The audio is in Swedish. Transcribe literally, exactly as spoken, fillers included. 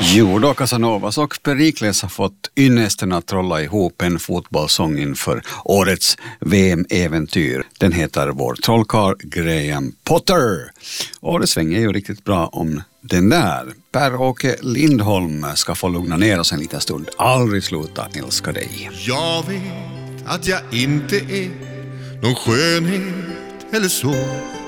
Jo då, Casanovas och Perikles har fått ynnesten att trolla ihop en fotbollssång inför årets V M-äventyr. Den heter Vår trollkarl Graham Potter. Och det svänger ju riktigt bra om den där. Per-Åke Lindholm ska få lugna ner oss en liten stund. Aldrig sluta älska dig. Jag vet att jag inte är någon skönhet eller så.